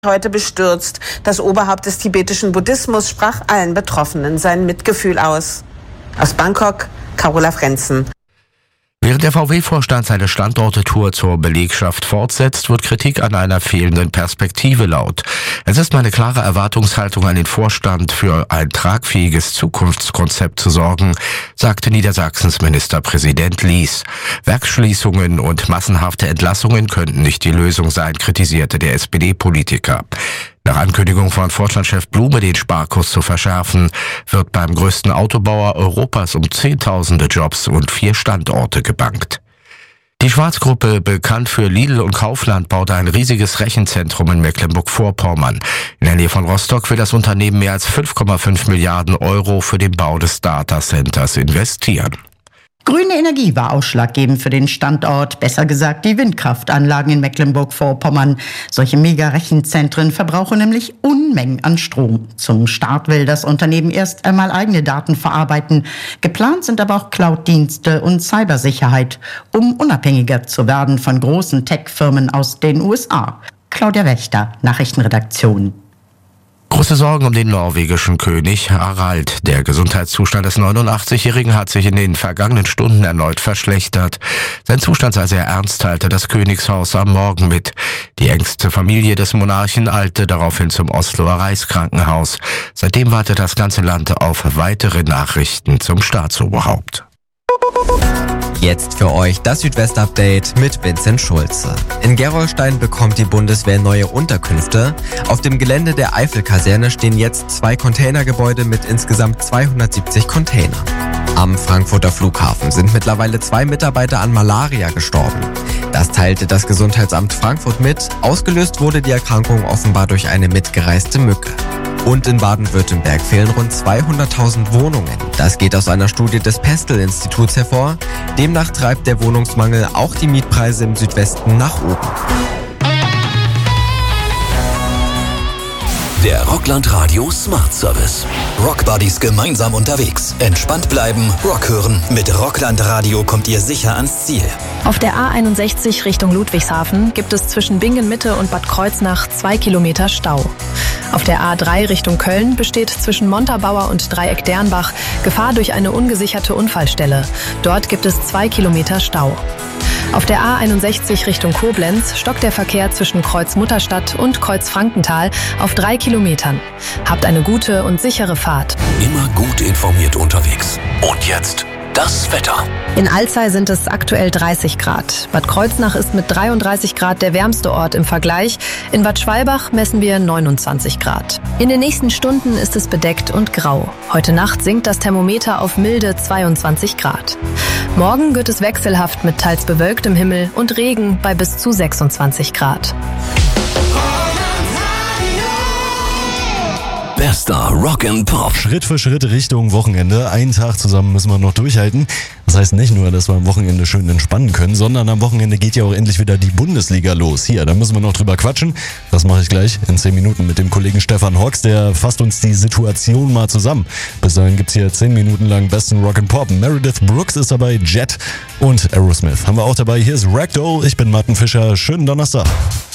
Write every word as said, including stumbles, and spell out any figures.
Heute bestürzt. Das Oberhaupt des tibetischen Buddhismus sprach allen Betroffenen sein Mitgefühl aus. Aus Bangkok, Carola Frenzen. Während der V W-Vorstand seine Standorte-Tour zur Belegschaft fortsetzt, wird Kritik an einer fehlenden Perspektive laut. Es ist meine klare Erwartungshaltung an den Vorstand, für ein tragfähiges Zukunftskonzept zu sorgen, sagte Niedersachsens Ministerpräsident Lies. Werksschließungen und massenhafte Entlassungen könnten nicht die Lösung sein, kritisierte der S P D-Politiker. Nach Ankündigung von Vorstandschef Blume, den Sparkurs zu verschärfen, wird beim größten Autobauer Europas um Zehntausende Jobs und vier Standorte gebankt. Die Schwarz-Gruppe, bekannt für Lidl und Kaufland, baut ein riesiges Rechenzentrum in Mecklenburg-Vorpommern. In der Nähe von Rostock will das Unternehmen mehr als fünf Komma fünf Milliarden Euro für den Bau des Datacenters investieren. Grüne Energie war ausschlaggebend für den Standort, besser gesagt die Windkraftanlagen in Mecklenburg-Vorpommern. Solche Mega-Rechenzentren verbrauchen nämlich Unmengen an Strom. Zum Start will das Unternehmen erst einmal eigene Daten verarbeiten. Geplant sind aber auch Cloud-Dienste und Cybersicherheit, um unabhängiger zu werden von großen Tech-Firmen aus den U S A. Claudia Wächter, Nachrichtenredaktion. Große Sorgen um den norwegischen König Harald. Der Gesundheitszustand des neunundachtzigjährigen hat sich in den vergangenen Stunden erneut verschlechtert. Sein Zustand sei sehr ernst, teilte das Königshaus am Morgen mit. Die engste Familie des Monarchen eilte daraufhin zum Osloer Reichskrankenhaus. Seitdem wartet das ganze Land auf weitere Nachrichten zum Staatsoberhaupt. Jetzt für euch das Südwest-Update mit Vincent Schulze. In Gerolstein bekommt die Bundeswehr neue Unterkünfte. Auf dem Gelände der Eifelkaserne stehen jetzt zwei Containergebäude mit insgesamt zweihundertsiebzig Containern. Am Frankfurter Flughafen sind mittlerweile zwei Mitarbeiter an Malaria gestorben. Das teilte das Gesundheitsamt Frankfurt mit. Ausgelöst wurde die Erkrankung offenbar durch eine mitgereiste Mücke. Und in Baden-Württemberg fehlen rund zweihunderttausend Wohnungen. Das geht aus einer Studie des Pestel-Instituts hervor. Demnach treibt der Wohnungsmangel auch die Mietpreise im Südwesten nach oben. Der Rockland Radio Smart Service. Rockbuddies gemeinsam unterwegs. Entspannt bleiben, Rock hören. Mit Rockland Radio kommt ihr sicher ans Ziel. Auf der A einundsechzig Richtung Ludwigshafen gibt es zwischen Bingen-Mitte und Bad Kreuznach zwei Kilometer Stau. Auf der A drei Richtung Köln besteht zwischen Montabaur und Dreieck Dernbach Gefahr durch eine ungesicherte Unfallstelle. Dort gibt es zwei Kilometer Stau. Auf der A einundsechzig Richtung Koblenz stockt der Verkehr zwischen Kreuz Mutterstadt und Kreuz Frankenthal auf drei Kilometern. Habt eine gute und sichere Fahrt. Immer gut informiert unterwegs. Und jetzt das Wetter. In Alzey sind es aktuell dreißig Grad. Bad Kreuznach ist mit dreiunddreißig Grad der wärmste Ort im Vergleich. In Bad Schwalbach messen wir neunundzwanzig Grad. In den nächsten Stunden ist es bedeckt und grau. Heute Nacht sinkt das Thermometer auf milde zweiundzwanzig Grad. Morgen wird es wechselhaft mit teils bewölktem Himmel und Regen bei bis zu sechsundzwanzig Grad. Bester Rock and Pop. Schritt für Schritt Richtung Wochenende. Einen Tag zusammen müssen wir noch durchhalten. Das heißt nicht nur, dass wir am Wochenende schön entspannen können, sondern am Wochenende geht ja auch endlich wieder die Bundesliga los. Hier, da müssen wir noch drüber quatschen. Das mache ich gleich in zehn Minuten mit dem Kollegen Stefan Hawks. Der fasst uns die Situation mal zusammen. Bis dahin gibt's hier zehn Minuten lang besten Rock and Pop. Meredith Brooks ist dabei, Jet und Aerosmith haben wir auch dabei. Hier ist Ragdoll. Ich bin Martin Fischer. Schönen Donnerstag.